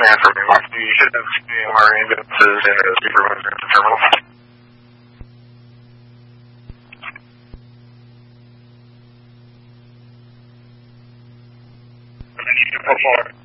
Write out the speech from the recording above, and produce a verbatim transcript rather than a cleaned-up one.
command from you. We should have seen our ambulances in a super movement terminal. How far?